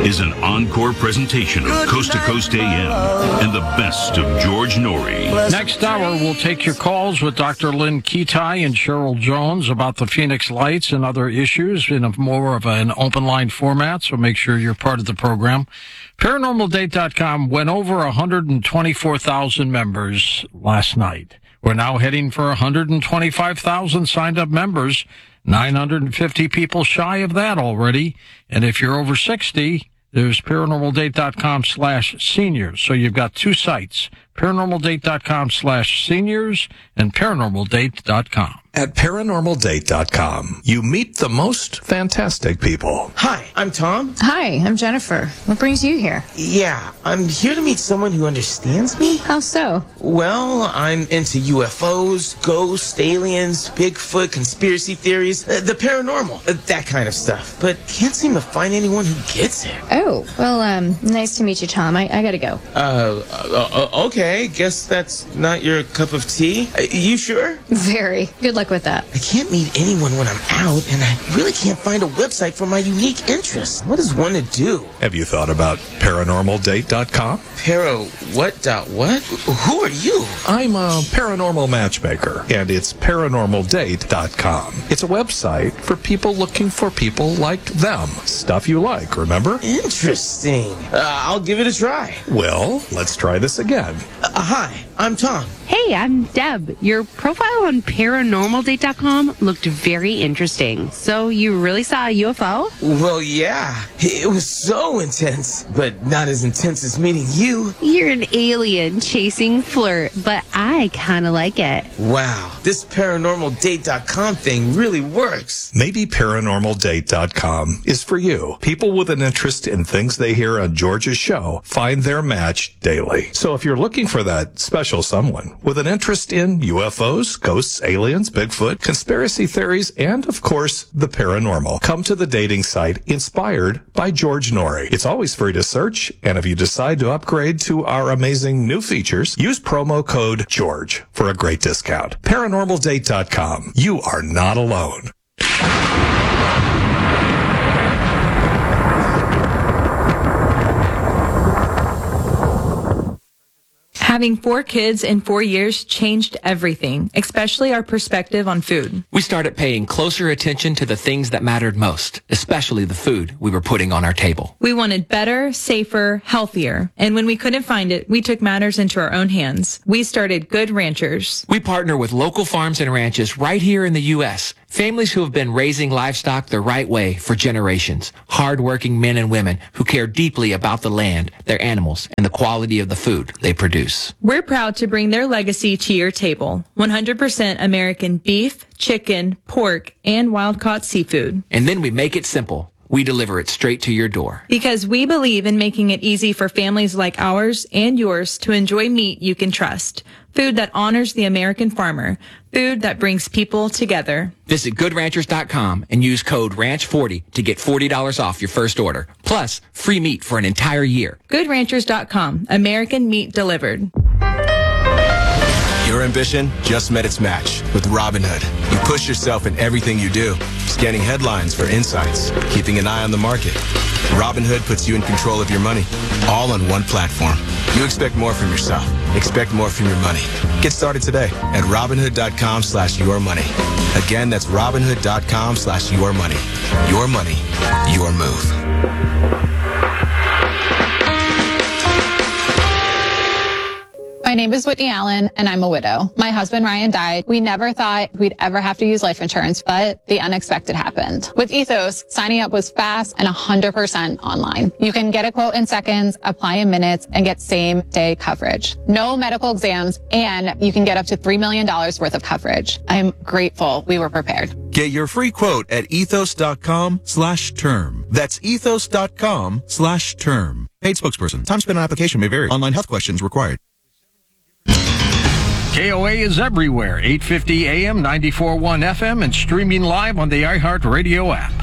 is an encore presentation of Coast to Coast AM and the best of George Norrie. Next hour, we'll take your calls with Dr. Lynn Ketai and Cheryl Jones about the Phoenix Lights and other issues in more of an open line format, so make sure you're part of the program. ParanormalDate.com went over 124,000 members last night. We're now heading for 125,000 signed up members, 950 people shy of that already. And if you're over 60, there's ParanormalDate.com/seniors. So you've got two sites, ParanormalDate.com/seniors and ParanormalDate.com. At ParanormalDate.com, you meet the most fantastic people. Hi, I'm Tom. Hi, I'm Jennifer. What brings you here? Yeah, I'm here to meet someone who understands me. How so? Well, I'm into UFOs, ghosts, aliens, Bigfoot, conspiracy theories, the paranormal, that kind of stuff. But can't seem to find anyone who gets it. Oh, well, nice to meet you, Tom. I gotta go. Okay, guess that's not your cup of tea. You sure? Very. Good luck with that. I can't meet anyone when I'm out, and I really can't find a website for my unique interests. What is one to do? Have you thought about ParanormalDate.com? What? Who are you? I'm a paranormal matchmaker, and it's ParanormalDate.com. It's a website for people looking for people like them. Stuff you like, remember? Interesting. I'll give it a try. Well, let's try this again. Hi, I'm Tom. Hey, I'm Deb. Your profile on ParanormalDate.com looked very interesting. So you really saw a UFO? Well, yeah. It was so intense, but not as intense as meeting you. You're an alien chasing flirt, but I kind of like it. Wow, this ParanormalDate.com thing really works. Maybe ParanormalDate.com is for you. People with an interest in things they hear on George's show find their match daily. So if you're looking for that special someone with an interest in UFOs, ghosts, aliens, Bigfoot, conspiracy theories, and, of course, the paranormal, come to the dating site inspired by George Norrie. It's always free to search, and if you decide to upgrade to our amazing new features, use promo code GEORGE for a great discount. ParanormalDate.com. You are not alone. Having 4 kids in 4 years changed everything, especially our perspective on food. We started paying closer attention to the things that mattered most, especially the food we were putting on our table. We wanted better, safer, healthier. And when we couldn't find it, we took matters into our own hands. We started Good Ranchers. We partner with local farms and ranches right here in the U.S., families who have been raising livestock the right way for generations. Hard-working men and women who care deeply about the land, their animals, and the quality of the food they produce. We're proud to bring their legacy to your table. 100% American beef, chicken, pork, and wild-caught seafood. And then we make it simple. We deliver it straight to your door. Because we believe in making it easy for families like ours and yours to enjoy meat you can trust. Food that honors the American farmer. Food that brings people together. Visit GoodRanchers.com and use code RANCH40 to get $40 off your first order. Plus, free meat for an entire year. GoodRanchers.com. American meat delivered. Your ambition just met its match with Robinhood. You push yourself in everything you do, scanning headlines for insights, keeping an eye on the market. Robinhood puts you in control of your money, all on one platform. You expect more from yourself. Expect more from your money. Get started today at Robinhood.com/yourmoney. Again, that's Robinhood.com/yourmoney. Your money, your move. My name is Whitney Allen, and I'm a widow. My husband, Ryan, died. We never thought we'd ever have to use life insurance, but the unexpected happened. With Ethos, signing up was fast and 100% online. You can get a quote in seconds, apply in minutes, and get same-day coverage. No medical exams, and you can get up to $3 million worth of coverage. I'm grateful we were prepared. Get your free quote at ethos.com/term. That's ethos.com/term. Paid spokesperson. Time spent on application may vary. Online health questions required. KOA is everywhere, 850 AM, 94.1 FM, and streaming live on the iHeartRadio app.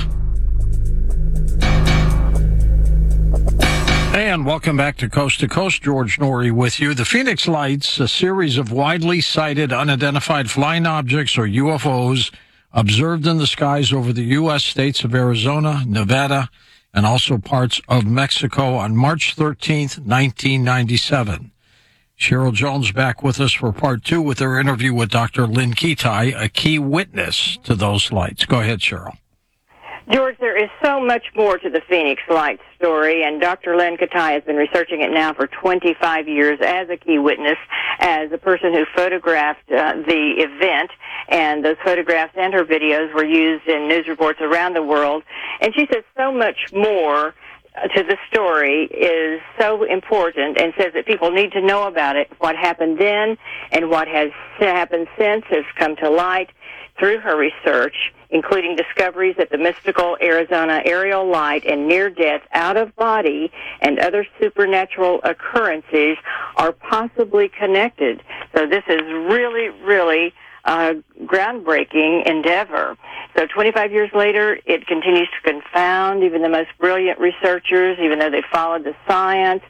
And welcome back to Coast. George Norrie with you. The Phoenix Lights, a series of widely sighted unidentified flying objects, or UFOs, observed in the skies over the U.S. states of Arizona, Nevada, and also parts of Mexico on March 13th, 1997. Cheryl Jones back with us for part 2 with her interview with Dr. Lynn Kitai, a key witness to those lights. Go ahead, Cheryl. George, there is so much more to the Phoenix Lights story, and Dr. Lynn Kitai has been researching it now for 25 years as a key witness, as a person who photographed the event, and those photographs and her videos were used in news reports around the world. And she says so much more to the story is so important, and says that people need to know about it. What happened then and what has happened since has come to light through her research, including discoveries that the mystical Arizona aerial light and near-death out-of-body and other supernatural occurrences are possibly connected. So this is really, really a groundbreaking endeavor. So 25 years later, it continues to confound even the most brilliant researchers, even though they followed the science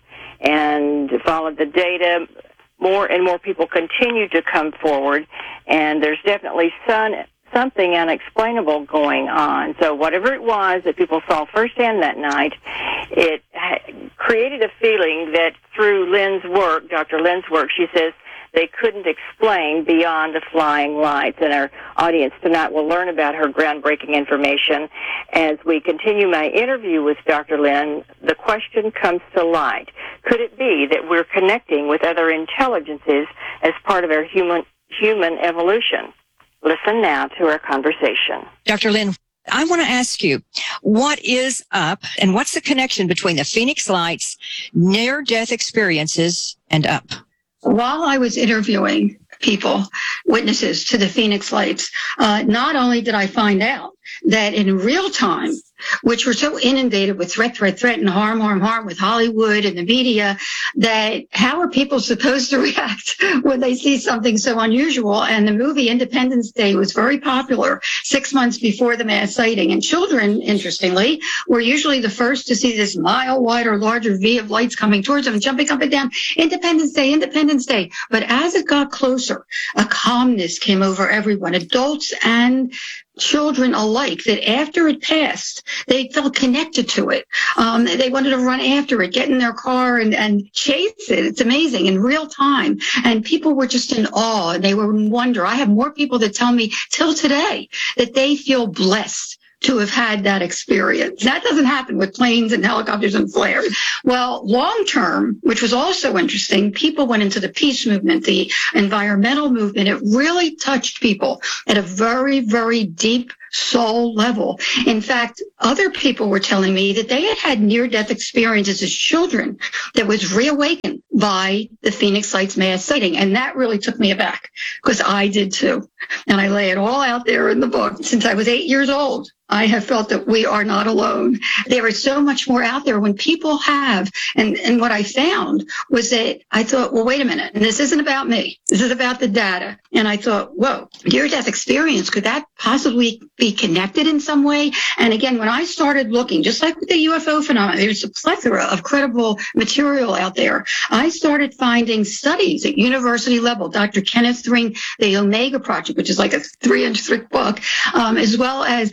and followed the data. More and more people continue to come forward, and there's definitely something unexplainable going on. So whatever it was that people saw firsthand that night, it created a feeling that through Lynn's work, Dr. Lynn's work, she says, they couldn't explain beyond the flying lights. And our audience tonight will learn about her groundbreaking information. As we continue my interview with Dr. Lynn, the question comes to light. Could it be that we're connecting with other intelligences as part of our human evolution? Listen now to our conversation. Dr. Lynn, I want to ask you, what is up and what's the connection between the Phoenix Lights, near-death experiences, and up? While I was interviewing people, witnesses to the Phoenix Lights, not only did I find out that in real time, which were so inundated with threat, and harm with Hollywood and the media, that how are people supposed to react when they see something so unusual? And the movie Independence Day was very popular 6 months before the mass sighting. And children, interestingly, were usually the first to see this mile wide or larger V of lights coming towards them, jumping up and down, Independence Day, Independence Day. But as it got closer, a calmness came over everyone, adults and children alike, that after it passed, they felt connected to it. They wanted to run after it, get in their car and chase it. It's amazing in real time. And people were just in awe, and they were in wonder. I have more people that tell me till today that they feel blessed to have had that experience. That doesn't happen with planes and helicopters and flares. Well, long term, which was also interesting, people went into the peace movement, the environmental movement. It really touched people at a very, very deep soul level. In fact, other people were telling me that they had had near-death experiences as children that was reawakened by the Phoenix Lights mass sighting. And that really took me aback, because I did too. And I lay it all out there in the book. Since I was 8 years old, I have felt that we are not alone. There is so much more out there when people have, and what I found was that I thought, well, wait a minute, and this isn't about me. This is about the data. And I thought, whoa, near-death experience, could that possibly be connected in some way? And again, when I started looking, just like with the UFO phenomenon, there's a plethora of credible material out there. I started finding studies at university level. Dr. Kenneth Ring, the Omega Project, which is like a 3-inch thick book, as well as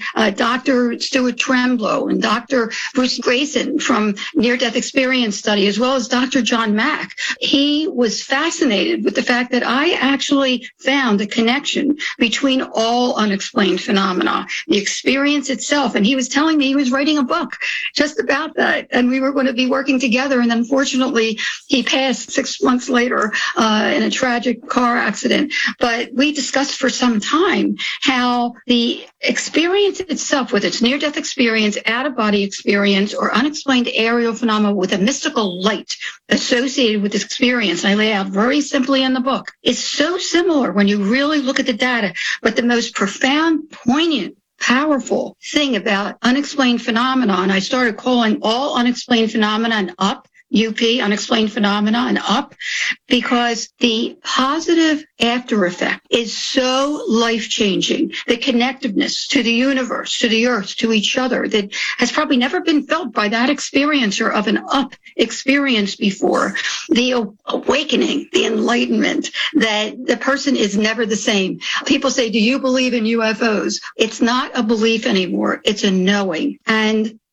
Dr. Stuart Tremblow and Dr. Bruce Grayson from Near-Death Experience Study, as well as Dr. John Mack. He was fascinated with the fact that I actually found a connection between all unexplained phenomena, the experience itself. And he was telling me he was writing a book just about that, and we were going to be working together. And unfortunately, he passed 6 months later in a tragic car accident. But we discussed for some time how the experience itself, with its near-death experience, out-of-body experience, or unexplained aerial phenomena with a mystical light associated with this experience, I lay out very simply in the book, is so similar when you really look at the data. But the most profound, poignant, powerful thing about unexplained phenomena, and I started calling all unexplained phenomena an UP, UP, unexplained phenomena, and up, because the positive after effect is so life-changing. The connectiveness to the universe, to the earth, to each other, that has probably never been felt by that experiencer of an up experience before. The awakening, the enlightenment, that the person is never the same. People say, do you believe in UFOs? It's not a belief anymore. It's a knowing. And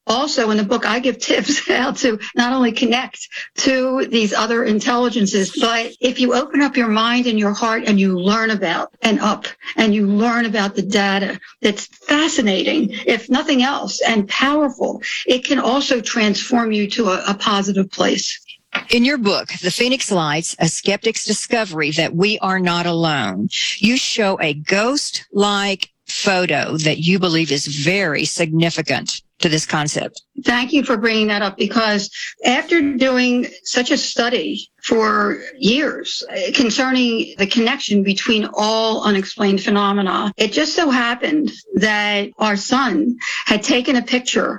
Also, in the book, I give tips how to not only connect to these other intelligences, but if you open up your mind and your heart and you learn about and you learn about the data, that's fascinating, if nothing else, and powerful. It can also transform you to a positive place. In your book, The Phoenix Lights, A Skeptic's Discovery That We Are Not Alone, you show a ghost-like photo that you believe is very significant to this concept. Thank you for bringing that up, because after doing such a study for years concerning the connection between all unexplained phenomena, it just so happened that our son had taken a picture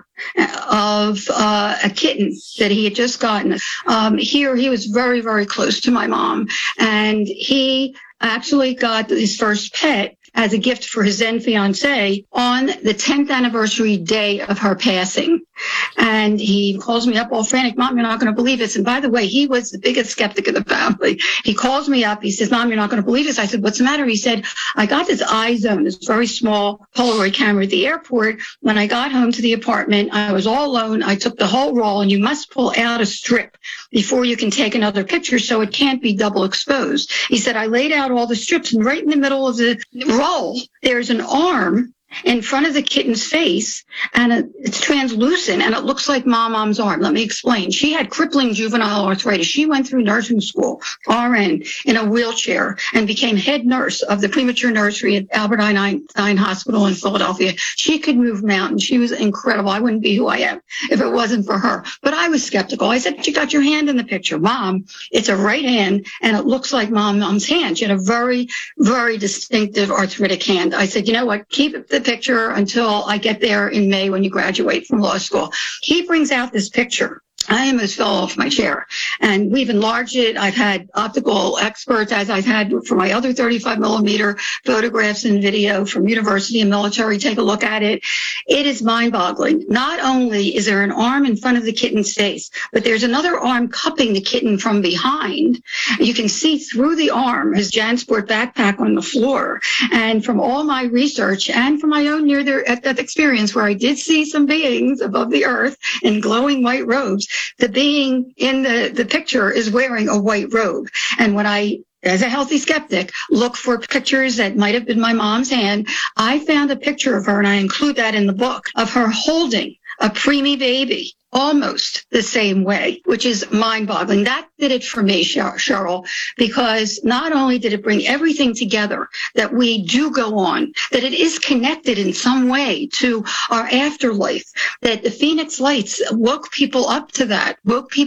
of a kitten that he had just gotten. Here, he was very, very close to my mom, and he actually got his first pet as a gift for his then fiancée on the 10th anniversary day of her passing. And he calls me up all frantic, Mom, you're not going to believe this. And by the way, he was the biggest skeptic of the family. He calls me up. He says, Mom, you're not going to believe this. I said, what's the matter? He said, I got this iZone, this very small Polaroid camera at the airport. When I got home to the apartment, I was all alone. I took the whole roll, and you must pull out a strip before you can take another picture, so it can't be double exposed. He said, I laid out all the strips, and right in the middle of the roll, there's an arm in front of the kitten's face, and it's translucent, and it looks like Mom's arm. Let me explain. She had crippling juvenile arthritis. She went through nursing school, RN, in a wheelchair, and became head nurse of the premature nursery at Albert Einstein Hospital in Philadelphia. She could move mountains. She was incredible. I wouldn't be who I am if it wasn't for her. But I was skeptical. I said, you got your hand in the picture. Mom, it's a right hand, and it looks like Mom's hand. She had a very, very distinctive arthritic hand. I said, you know what? Keep the picture until I get there in May when you graduate from law school. He brings out this picture. I almost fell off my chair, and we've enlarged it. I've had optical experts, as I've had for my other 35 millimeter photographs and video from university and military, take a look at it. It is mind boggling. Not only is there an arm in front of the kitten's face, but there's another arm cupping the kitten from behind. You can see through the arm his JanSport backpack on the floor. And from all my research and from my own near-death experience, where I did see some beings above the earth in glowing white robes, the being in the picture is wearing a white robe. And when I, as a healthy skeptic, look for pictures that might have been my mom's hand, I found a picture of her, and I include that in the book, of her holding a preemie baby almost the same way, which is mind-boggling. That did it for me, Cheryl, because not only did it bring everything together, that we do go on, that it is connected in some way to our afterlife, that the Phoenix Lights woke people up to that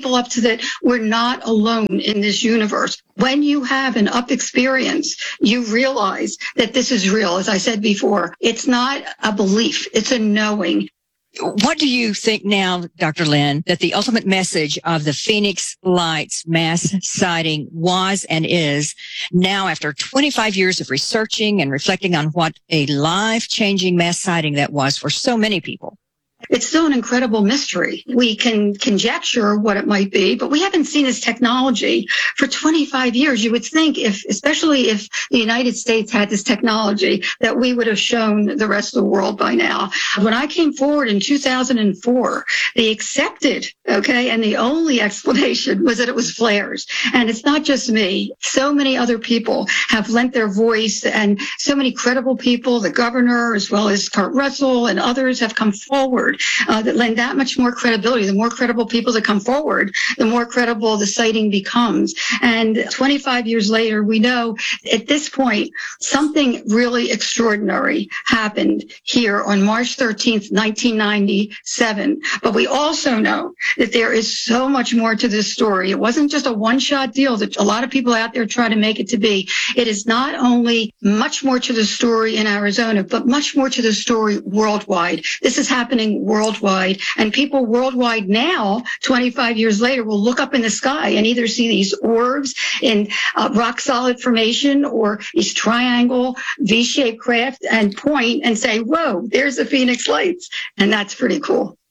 we're not alone in this universe. When you have an up experience, you realize that this is real. As I said before, it's not a belief, it's a knowing. What do you think now, Dr. Lynn, that the ultimate message of the Phoenix Lights mass sighting was and is now, after 25 years of researching and reflecting on what a life-changing mass sighting that was for so many people? It's still an incredible mystery. We can conjecture what it might be, but we haven't seen this technology for 25 years. You would think, especially if the United States had this technology, that we would have shown the rest of the world by now. When I came forward in 2004, the accepted, and the only explanation was that it was flares. And it's not just me. So many other people have lent their voice, and so many credible people, the governor, as well as Kurt Russell and others, have come forward that lend that much more credibility. The more credible people that come forward, the more credible the sighting becomes. And 25 years later, we know at this point, something really extraordinary happened here on March 13th, 1997. But we also know that there is so much more to this story. It wasn't just a one-shot deal that a lot of people out there try to make it to be. It is not only much more to the story in Arizona, but much more to the story worldwide. This is happening worldwide, and people worldwide now, 25 years later, will look up in the sky and either see these orbs in rock solid formation or these triangle V-shaped craft and point and say, whoa, there's the Phoenix Lights. And that's pretty cool.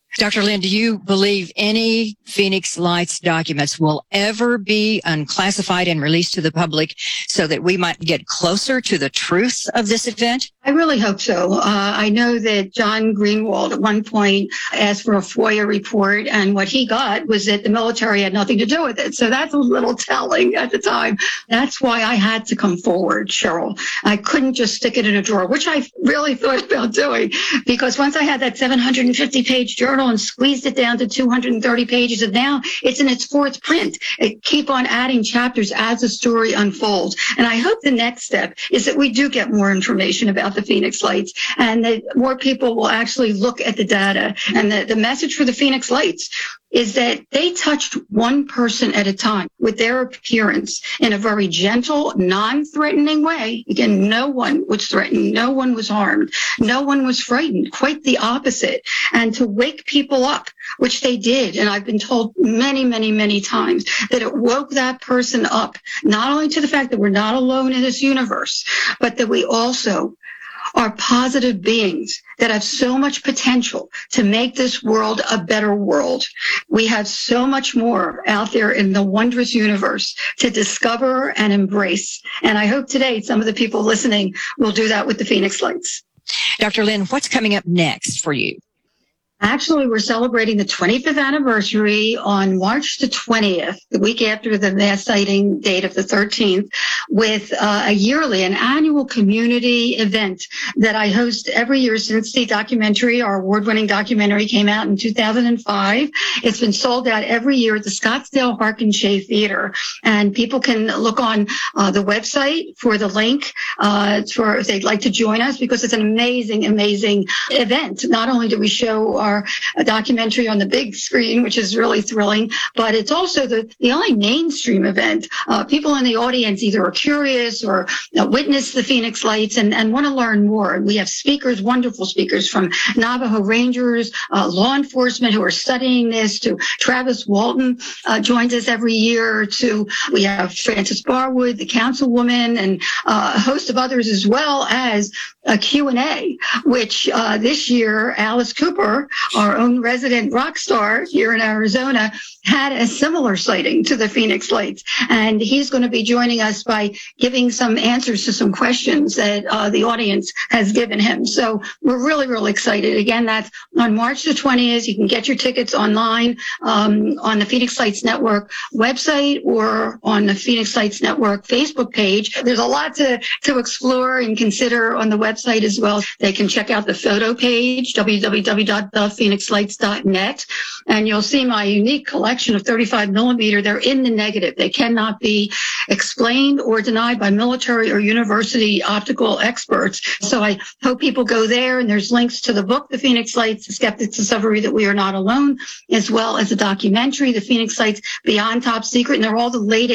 Dr. Lynn, do you believe any Phoenix Lights documents will ever be unclassified and released to the public so that we might get closer to the truth of this event? I really hope so. I know that John Greenwald at one point asked for a FOIA report, and what he got was that the military had nothing to do with it. So that's a little telling at the time. That's why I had to come forward, Cheryl. I couldn't just stick it in a drawer, which I really thought about doing, because once I had that 750-page journal and squeezed it down to 230 pages, and now it's in its fourth print. It keep on adding chapters as the story unfolds. And I hope the next step is that we do get more information about the Phoenix Lights and that more people will actually look at the data. And the message for the Phoenix Lights is that they touched one person at a time with their appearance in a very gentle, non-threatening way. Again, no one was threatened. No one was harmed. No one was frightened. Quite the opposite. And to wake people up, which they did, and I've been told many, many, many times, that it woke that person up, not only to the fact that we're not alone in this universe, but that we also are positive beings that have so much potential to make this world a better world. We have so much more out there in the wondrous universe to discover and embrace. And I hope today some of the people listening will do that with the Phoenix Lights. Dr. Lynn, what's coming up next for you? Actually, we're celebrating the 25th anniversary on March the 20th, the week after the mass sighting date of the 13th, with an annual community event that I host every year since the documentary, our award-winning documentary, came out in 2005. It's been sold out every year at the Scottsdale Harkin Shea Theater, and people can look on the website for the link for if they'd like to join us, because it's an amazing, amazing event. Not only do we show a documentary on the big screen, which is really thrilling, but it's also the only mainstream event. People in the audience either are curious or witness the Phoenix Lights and want to learn more. And we have speakers, wonderful speakers from Navajo Rangers, law enforcement who are studying this, to Travis Walton joins us every year, we have Frances Barwood, the councilwoman, and a host of others, as well as a Q&A, which this year Alice Cooper, our own resident rock star here in Arizona, had a similar sighting to the Phoenix Lights. And he's going to be joining us by giving some answers to some questions that the audience has given him. So we're really, really excited. Again, that's on March the 20th. You can get your tickets online on the Phoenix Lights Network website or on the Phoenix Lights Network Facebook page. There's a lot to explore and consider on the website as well. They can check out the photo page, www.thephoenixlights.net, and you'll see my unique collection of 35 millimeter. They're in the negative. They cannot be explained or denied by military or university optical experts. So I hope people go there, and there's links to the book, The Phoenix Lights, The Skeptic's Discovery That We Are Not Alone, as well as the documentary, The Phoenix Lights Beyond Top Secret, and they're all the latest